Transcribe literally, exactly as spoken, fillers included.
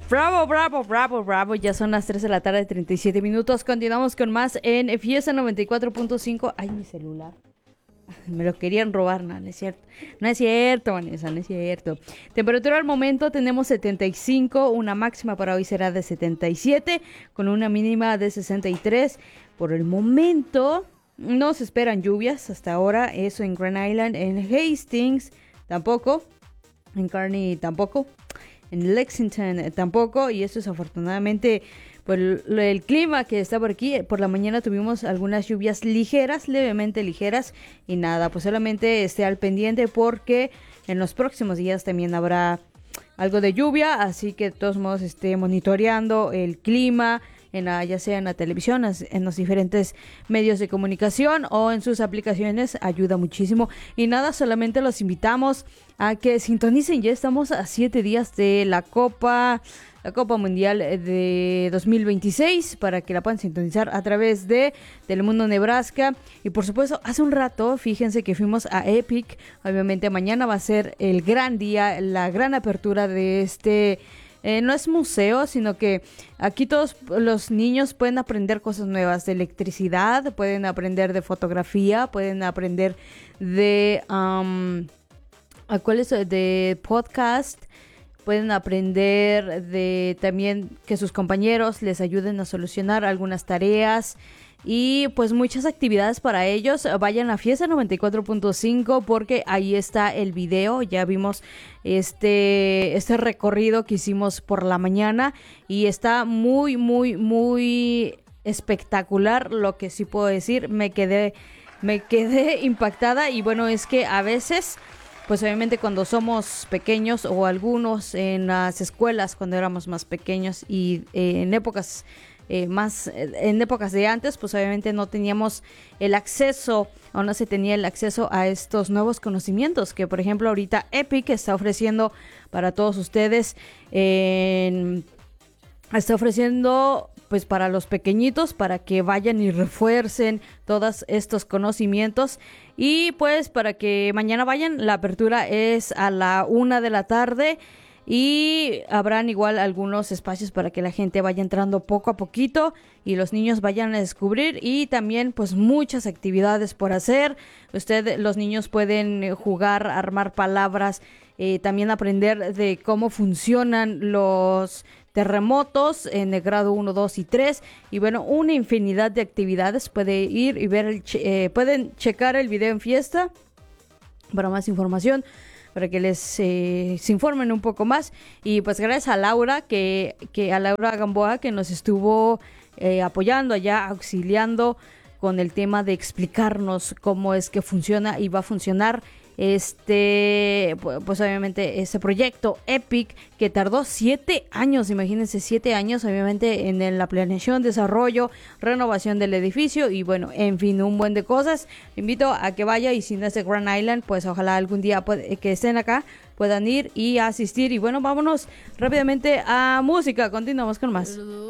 Bravo, bravo, bravo, bravo. Ya son las tres de la tarde, treinta y siete minutos. Continuamos con más en Fiesta noventa y cuatro punto cinco. Ay, mi celular. Me lo querían robar, no, no es cierto. No es cierto, Vanessa, no es cierto. Temperatura al momento tenemos setenta y cinco. Una máxima para hoy será de setenta y siete, con una mínima de sesenta y tres. Por el momento no se esperan lluvias hasta ahora. Eso en Grand Island, en Hastings tampoco. En Kearney tampoco. En Lexington eh, tampoco, y eso es afortunadamente por el, el clima que está por aquí. Por la mañana tuvimos algunas lluvias ligeras, levemente ligeras, y nada, pues solamente esté al pendiente porque en los próximos días también habrá algo de lluvia, así que de todos modos esté monitoreando el clima, en la, ya sea en la televisión, en los diferentes medios de comunicación o en sus aplicaciones, ayuda muchísimo. Y nada, solamente los invitamos a que sintonicen. Ya estamos a siete días de la Copa, la Copa Mundial de dos mil veintiséis, para que la puedan sintonizar a través de Telemundo Nebraska. Y por supuesto, hace un rato, fíjense que fuimos a Epic. Obviamente mañana va a ser el gran día, la gran apertura de este... Eh, no es museo, sino que aquí todos los niños pueden aprender cosas nuevas de electricidad, pueden aprender de fotografía, pueden aprender de, um, ¿cuál es? De podcast, pueden aprender de también que sus compañeros les ayuden a solucionar algunas tareas. Y pues muchas actividades para ellos. Vayan a Fiesta noventa y cuatro punto cinco porque ahí está el video. Ya vimos este, este recorrido que hicimos por la mañana y está muy, muy, muy espectacular. Lo que sí puedo decir, me quedé, me quedé impactada. Y bueno, es que a veces, pues obviamente cuando somos pequeños, o algunos en las escuelas cuando éramos más pequeños y eh, en épocas... Eh, más eh, en épocas de antes, pues obviamente no teníamos el acceso, o no se tenía el acceso a estos nuevos conocimientos que, por ejemplo, ahorita Epic está ofreciendo para todos ustedes. Eh, está ofreciendo pues para los pequeñitos, para que vayan y refuercen todos estos conocimientos. Y pues para que mañana vayan, la apertura es a la una de la tarde. Y habrán igual algunos espacios para que la gente vaya entrando poco a poquito y los niños vayan a descubrir, y también pues muchas actividades por hacer. Usted, los niños pueden jugar, armar palabras, eh, también aprender de cómo funcionan los terremotos en el grado uno, dos y tres, y bueno, una infinidad de actividades. Puede ir y ver, el che- eh, pueden checar el video en Fiesta para más información, para que les eh, se informen un poco más. Y pues gracias a Laura, que, que a Laura Gamboa, que nos estuvo eh, apoyando allá, auxiliando con el tema de explicarnos cómo es que funciona y va a funcionar este, pues obviamente ese proyecto Epic, que tardó siete años, imagínense, siete años, obviamente en la planeación, desarrollo, renovación del edificio y bueno, en fin, un buen de cosas. Invito a que vaya, y si no es de Grand Island, pues ojalá algún día puede, que estén acá, puedan ir y asistir. Y bueno, vámonos rápidamente a música, continuamos con más.